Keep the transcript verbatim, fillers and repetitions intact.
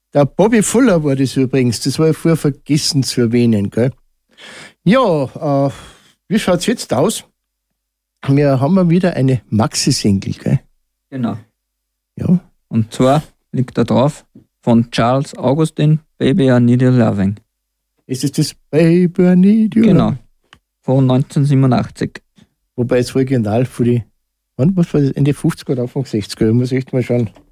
Der Bobby Fuller war das übrigens. Das war ja vorher vergessen zu erwähnen, gell? Ja, äh, wie schaut's jetzt aus? Wir haben ja wieder eine Maxi-Single, gell? Genau. Ja. Und zwar liegt da drauf von Charles Augustin, Baby I Need Your Loving. Ist es das Baby I Need Your Genau. Loving? Von neunzehnhundertsiebenundachtzig. Wobei das Original für die, wann, was war das, Ende fünfziger oder Anfang sechziger, muss ich echt mal schauen.